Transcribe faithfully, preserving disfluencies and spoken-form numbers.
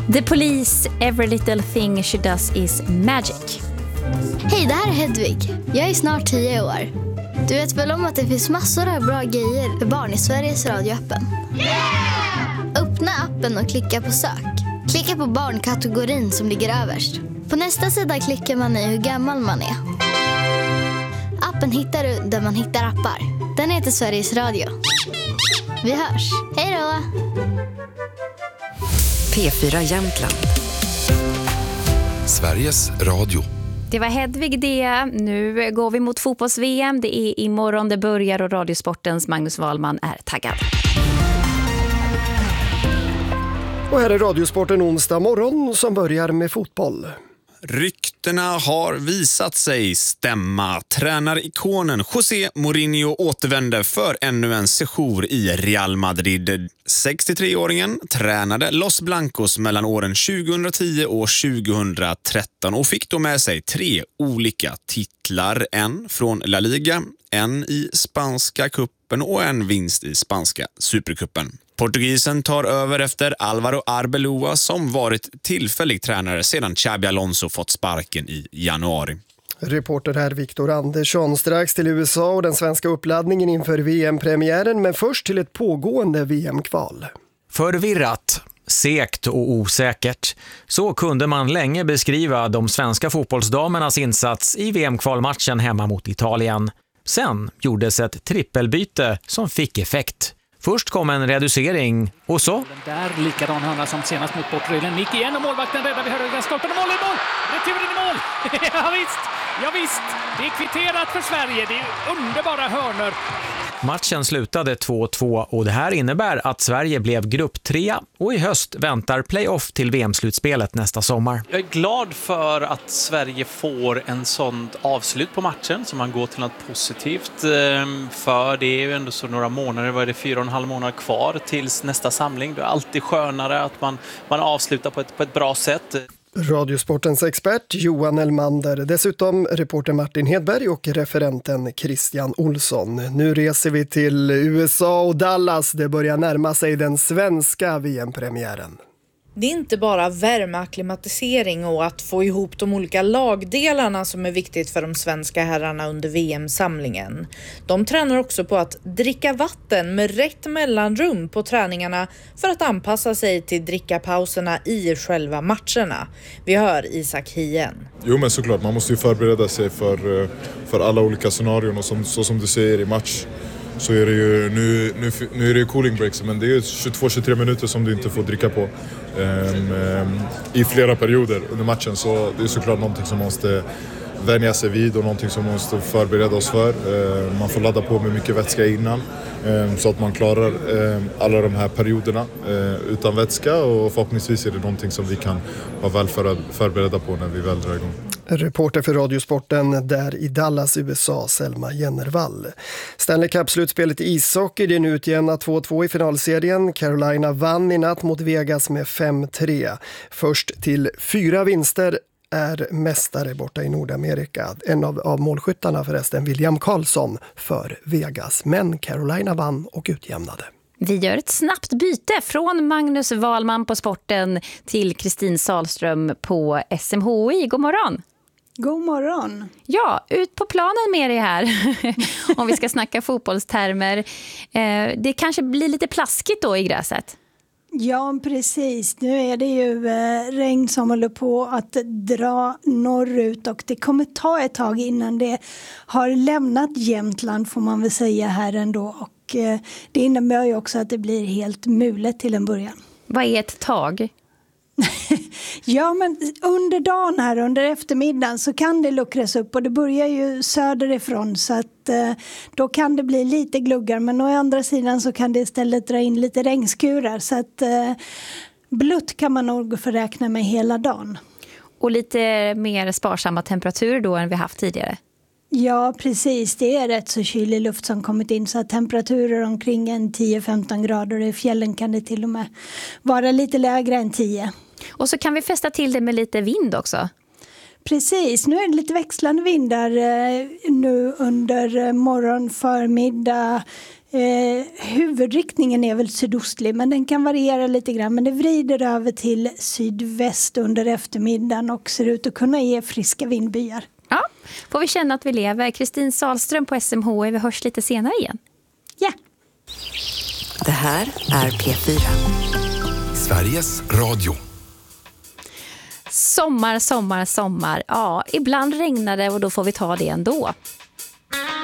The Police, Every Little Thing She Does Is Magic. Hej, det här är Hedvig. Jag är snart tio år. Du vet väl om att det finns massor av bra grejer för barn i Sveriges radioappen? Yeah! Öppna appen och klicka på sök. Klicka på barnkategorin som ligger överst. På nästa sida klickar man i hur gammal man är. Appen hittar du där man hittar appar. Den heter Sveriges Radio. Vi hörs. Hej då! P fyra Jämtland. Sveriges Radio. Det var Hedvig det. Nu går vi mot fotbolls-V M. Det är imorgon det börjar och Radiosportens Magnus Wahlman är taggad. Och här är Radiosporten onsdag morgon som börjar med fotboll. Ryktena har visat sig stämma. Tränarikonen José Mourinho återvände för ännu en sejour i Real Madrid. sextiotre-åringen tränade Los Blancos mellan åren tjugohundratio och tjugohundratretton och fick då med sig tre olika titlar. En från La Liga, en i spanska kuppen och en vinst i spanska superkuppen. Portugisen tar över efter Álvaro Arbeloa som varit tillfällig tränare sedan Xabi Alonso fått sparken i januari. Reporter här Viktor Andersson. Strax till U S A och den svenska uppladdningen inför V M-premiären, men först till ett pågående V M-kval. Förvirrat, segt och osäkert. Så kunde man länge beskriva de svenska fotbollsdamernas insats i V M-kvalmatchen hemma mot Italien. Sen gjordes ett trippelbyte som fick effekt. Först kom en reducering och så... Den där likadan hörna som senast mot bortregeln. Nick igen och målvakten räddar vid högra stolpen och mål i mål! Returen i mål! ja visst, ja visst! Det är kvitterat för Sverige, det är underbara hörnor. Matchen slutade två två och det här innebär att Sverige blev grupp tre och i höst väntar playoff till V M-slutspelet nästa sommar. Jag är glad för att Sverige får en sån avslut på matchen som man går till något positivt, för det är ju ändå så några månader, vad är det, fyra och en halv månad kvar tills nästa samling. Det är alltid skönare att man, man avslutar på ett, på ett bra sätt. Radiosportens expert Johan Elmander, dessutom reporter Martin Hedberg och referenten Christian Olsson. Nu reser vi till U S A och Dallas. Det börjar närma sig den svenska V M-premiären. Det är inte bara värmeakklimatisering och att få ihop de olika lagdelarna som är viktigt för de svenska herrarna under V M-samlingen. De tränar också på att dricka vatten med rätt mellanrum på träningarna för att anpassa sig till drickapauserna i själva matcherna. Vi hör Isak Hien. Jo, men såklart, man måste ju förbereda sig för, för alla olika scenarion och som, så som du säger i match. Så är det ju, nu, nu, nu är det ju cooling breaks, men det är ju tjugotvå till tjugotre minuter som du inte får dricka på um, um, i flera perioder under matchen. Så det är såklart någonting som måste vänja sig vid och någonting som måste förbereda oss för. Uh, man får ladda på med mycket vätska innan um, så att man klarar um, alla de här perioderna uh, utan vätska, och förhoppningsvis är det någonting som vi kan vara väl för, förberedda på när vi väl drar igång. Reporter för Radiosporten där i Dallas, U S A, Selma Jennervall. Stanley Cup-slutspelet i ishockey, det är nu utjämnat två två i finalserien. Carolina vann i natt mot Vegas med fem tre. Först till fyra vinster är mästare borta i Nordamerika. En av, av målskyttarna förresten, William Karlsson för Vegas. Men Carolina vann och utjämnade. Vi gör ett snabbt byte från Magnus Wahlman på sporten till Kristin Salström på S M H I. God morgon! God morgon! Ja, ut på planen med dig här. Om vi ska snacka fotbollstermer. Eh, det kanske blir lite plaskigt då i gräset. Ja, precis. Nu är det ju eh, regn som håller på att dra norrut och det kommer ta ett tag innan det har lämnat Jämtland, får man väl säga här ändå. Och eh, det innebär ju också att det blir helt mulet till en början. Vad är ett tag? Ja, men under dagen här, under eftermiddagen så kan det luckras upp och det börjar ju söderifrån så att eh, då kan det bli lite gluggar, men å andra sidan så kan det istället dra in lite regnskurar så att eh, blött kan man nog få räkna med hela dagen. Och lite mer sparsamma temperaturer då än vi haft tidigare? Ja, precis. Det är rätt så kylig luft som kommit in så att temperaturer omkring en tio till femton grader. I fjällen kan det till och med vara lite lägre än tio. Och så kan vi fästa till det med lite vind också. Precis, nu är det lite växlande vindar eh, nu under morgon, förmiddag, Eh, huvudriktningen är väl sydostlig, men den kan variera lite grann. Men det vrider över till sydväst under eftermiddagen och ser ut att kunna ge friska vindbyar. Ja, får vi känna att vi lever. Kristin Sahlström på S M H. Vi hörs lite senare igen. Ja. Det här är P fyra. Sveriges Radio. Sommar, sommar, sommar. Ja, ibland regnar det och då får vi ta det ändå.